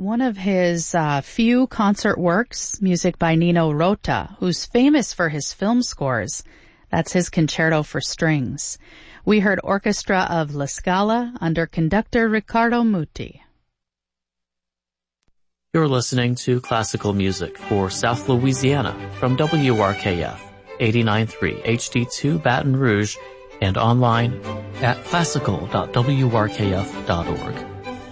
one of his few concert works, music by Nino Rota, who's famous for his film scores. That's his Concerto for Strings. We heard Orchestra of La Scala under conductor Riccardo Muti. You're listening to classical music for South Louisiana from WRKF 89.3 HD2 Baton Rouge and online at classical.wrkf.org.